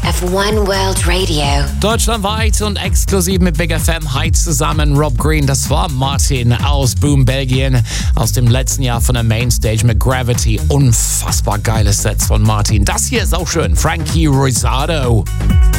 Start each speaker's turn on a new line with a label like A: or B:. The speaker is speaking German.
A: of One World Radio.
B: Deutschlandweit und exklusiv mit Big FM heute zusammen Rob Green. Das war Martin aus Boom, Belgien, aus dem letzten Jahr von der Mainstage mit Gravity. Unfassbar geiles Sets von Martin. Das hier ist auch schön. Frankie Rosado.